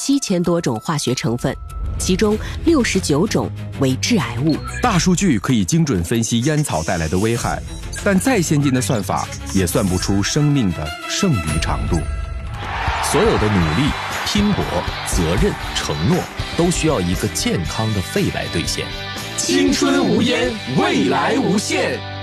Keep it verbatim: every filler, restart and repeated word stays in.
七千多种化学成分，其中六十九种为致癌物。 大数据可以精准分析烟草带来的危害，但再先进的算法也算不出生命的剩余长度。 所有的努力、拼搏、责任、承诺，都需要一个健康的肺来兑现。 青春无烟，未来无限。